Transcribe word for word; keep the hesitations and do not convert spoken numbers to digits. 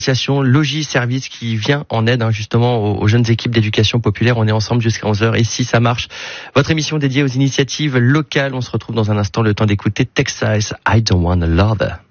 L'association Logis Service qui vient en aide hein, justement aux, aux jeunes équipes d'éducation populaire. On est ensemble jusqu'à onze heures et si ça marche, votre émission dédiée aux initiatives locales. On se retrouve dans un instant, le temps d'écouter Texas, I Don't Wanna Love.